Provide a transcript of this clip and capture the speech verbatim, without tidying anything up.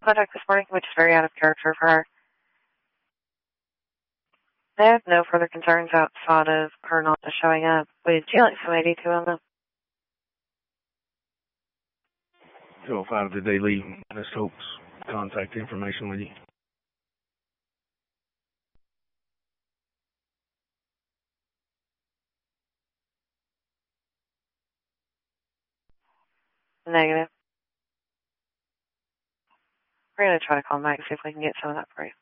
Contact this morning, which is very out of character for her. I have no further concerns outside of her not showing up. Would you like somebody to on them? two oh five, did they leave Miss Hope's contact information with you? Negative. We're going to try to call them back and see if we can get some of that for you.